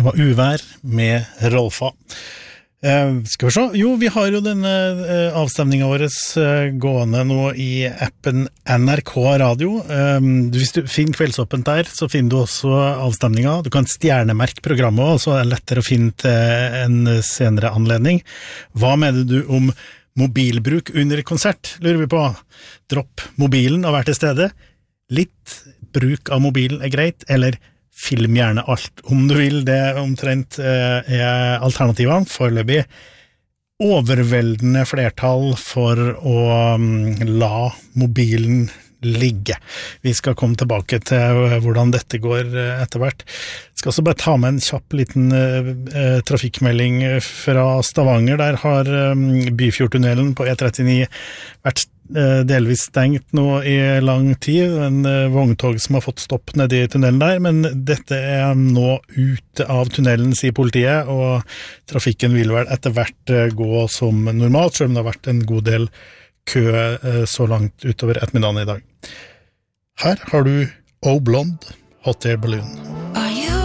Det var uvær med Rolfa. Skal vi se? Jo, vi har jo denne avstemningen vår gående nå i appen NRK Radio. Hvis du finner Kveldsåpent der, så finner du også avstemningen. Du kan stjernemerke programmet, og så er det lettere å finne til en senere anledning. Hva mener du om mobilbruk under konsert, lurer vi på? Dropp mobilen og vær til stede. Litt bruk av mobilen er greit, eller film gjerne alt om du vil. Det omtrent er alternativene. Foreløpig overveldende flertall for å la mobilen ligge. Vi skal komme tilbake til hvordan dette går etter hvert. Jeg skal også bare ta med en kjapp liten trafikkmelding fra Stavanger. Der har Byfjordtunnelen på E39 vært delvis stengt nå i lang tid. En vogntog som har fått stopp nede i tunnelen der, men dette er nå ute av tunnelen, sier politiet, og trafikken vil vel etter hvert gå som normalt, selv om det har vært en god del kø så langt utover ettermiddagen i dag. Her har du O Blonde, Hot Air Balloon.